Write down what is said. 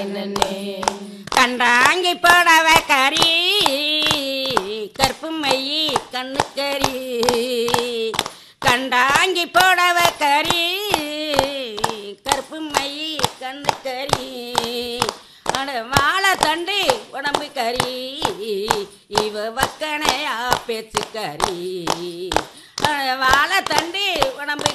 கண்டாங்கி போடவ கறி கற்பு மையி கண்ணு கறி கண்டாங்கி போடவ கறி கற்பு மையி கண்ணு கறி வாழை தண்டு உடம்பு கறி இவ வக்கனையா பேச்சு கறி வாழை தண்டு உடம்பு